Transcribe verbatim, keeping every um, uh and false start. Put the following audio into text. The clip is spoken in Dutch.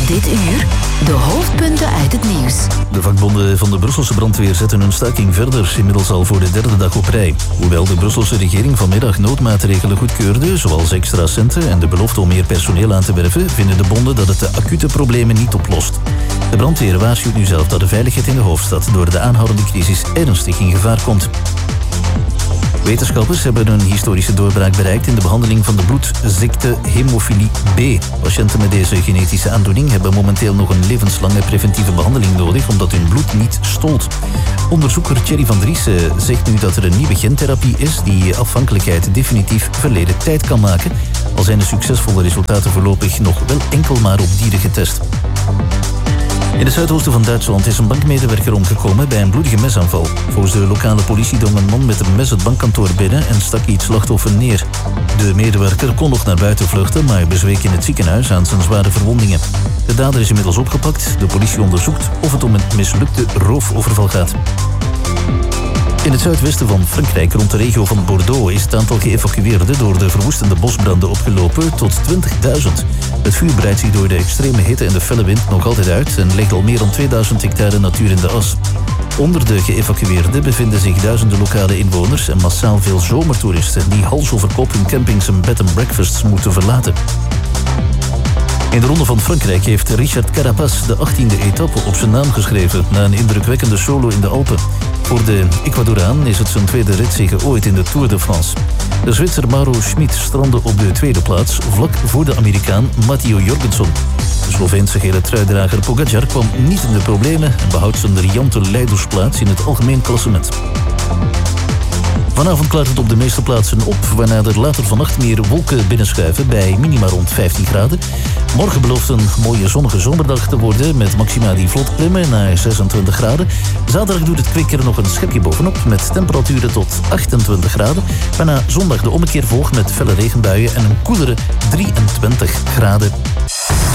Dit uur de hoofdpunten uit het nieuws. De vakbonden van de Brusselse brandweer zetten hun staking verder, inmiddels al voor de derde dag op rij. Hoewel de Brusselse regering vanmiddag noodmaatregelen goedkeurde, zoals extra centen en de belofte om meer personeel aan te werven, vinden de bonden dat het de acute problemen niet oplost. De brandweer waarschuwt nu zelf dat de veiligheid in de hoofdstad door de aanhoudende crisis ernstig in gevaar komt. Wetenschappers hebben een historische doorbraak bereikt in de behandeling van de bloedziekte hemofilie B. Patiënten met deze genetische aandoening hebben momenteel nog een levenslange preventieve behandeling nodig omdat hun bloed niet stolt. Onderzoeker Thierry van Driessen zegt nu dat er een nieuwe gentherapie is die afhankelijkheid definitief verleden tijd kan maken. Al zijn de succesvolle resultaten voorlopig nog wel enkel maar op dieren getest. In het zuidoosten van Duitsland is een bankmedewerker omgekomen bij een bloedige mesaanval. Volgens de lokale politie drong een man met een mes het bankkantoor binnen en stak hij het slachtoffer neer. De medewerker kon nog naar buiten vluchten, maar bezweek in het ziekenhuis aan zijn zware verwondingen. De dader is inmiddels opgepakt. De politie onderzoekt of het om een mislukte roofoverval gaat. In het zuidwesten van Frankrijk, rond de regio van Bordeaux, is het aantal geëvacueerden door de verwoestende bosbranden opgelopen tot twintigduizend. Het vuur breidt zich door de extreme hitte en de felle wind nog altijd uit en legt al meer dan tweeduizend hectare natuur in de as. Onder de geëvacueerden bevinden zich duizenden lokale inwoners en massaal veel zomertoeristen die hals over kop hun campings en bed and breakfasts moeten verlaten. In de Ronde van Frankrijk heeft Richard Carapaz de achttiende etappe op zijn naam geschreven na een indrukwekkende solo in de Alpen. Voor de Ecuadoraan is het zijn tweede ritzege ooit in de Tour de France. De Zwitser Mauro Schmid strandde op de tweede plaats vlak voor de Amerikaan Matteo Jorgensen. De Sloveense gele truidrager Pogacar kwam niet in de problemen en behoudt zijn riante leidersplaats in het algemeen klassement. Vanavond klaart het op de meeste plaatsen op, waarna er later vannacht meer wolken binnenschuiven bij minima rond vijftien graden. Morgen belooft een mooie zonnige zomerdag te worden met maxima die vlot klimmen naar zesentwintig graden. Zaterdag doet het kwik er nog een schepje bovenop met temperaturen tot achtentwintig graden. Waarna zondag de ommekeer volgt met felle regenbuien en een koelere drieëntwintig graden.